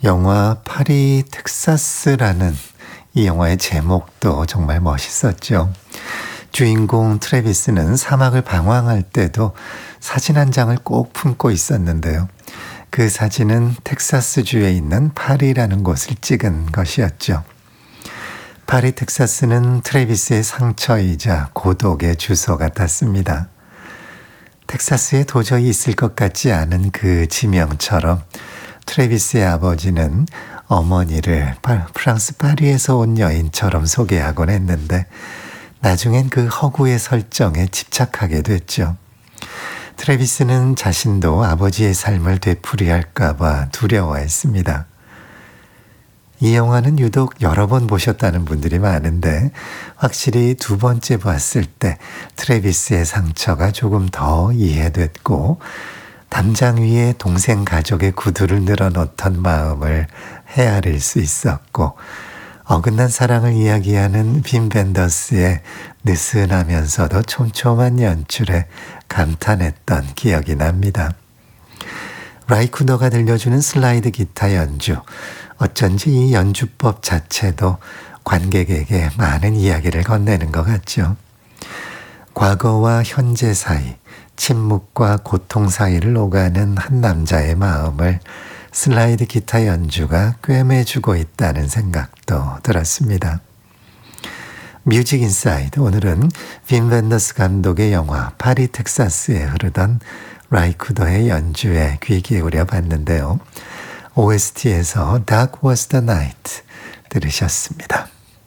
영화 파리 텍사스라는 이 영화의 제목도 정말 멋있었죠. 주인공 트래비스는 사막을 방황할 때도 사진 한 장을 꼭 품고 있었는데요. 그 사진은 텍사스주에 있는 파리라는 곳을 찍은 것이었죠. 파리 텍사스는 트래비스의 상처이자 고독의 주소 같았습니다. 텍사스에 도저히 있을 것 같지 않은 그 지명처럼 트래비스의 아버지는 어머니를 프랑스 파리에서 온 여인처럼 소개하곤 했는데 나중엔 그 허구의 설정에 집착하게 됐죠. 트래비스는 자신도 아버지의 삶을 되풀이할까 봐 두려워했습니다. 이 영화는 유독 여러 번 보셨다는 분들이 많은데 확실히 두 번째 봤을 때 트래비스의 상처가 조금 더 이해됐고 담장 위에 동생 가족의 구두를 늘어놓던 마음을 헤아릴 수 있었고 어긋난 사랑을 이야기하는 빔 벤더스의 느슨하면서도 촘촘한 연출에 감탄했던 기억이 납니다. 라이쿠더가 들려주는 슬라이드 기타 연주, 어쩐지 이 연주법 자체도 관객에게 많은 이야기를 건네는 것 같죠. 과거와 현재 사이, 침묵과 고통 사이를 오가는 한 남자의 마음을 슬라이드 기타 연주가 꿰매주고 있다는 생각도 들었습니다. 뮤직 인사이드, 오늘은 빔 벤더스 감독의 영화 파리 텍사스에 흐르던 라이쿠더의 연주에 귀 기울여 봤는데요. OST에서 Dark Was the Night 들으셨습니다.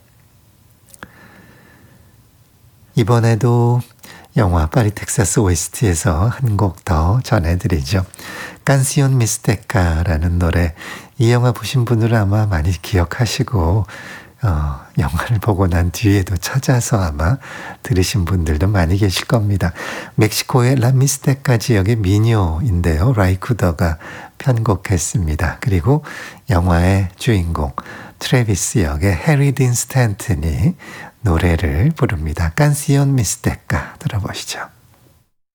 이번에도 영화 파리 텍사스 OST에서 한 곡 더 전해드리죠. 깐시온 미스테카라는 노래, 이 영화 보신 분들은 아마 많이 기억하시고 영화를 보고 난 뒤에도 찾아서 아마 들으신 분들도 많이 계실 겁니다. 멕시코의 라미스테카 지역의 민요인데요. 라이쿠더가 편곡했습니다. 그리고 영화의 주인공 트래비스 역의 해리 딘 스탠튼이 노래를 부릅니다. 깐시온 미스테카 들어보시죠.